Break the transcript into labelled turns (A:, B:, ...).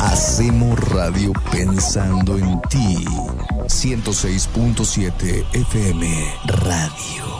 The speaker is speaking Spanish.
A: Hacemos radio pensando en ti. 106.7 FM Radio.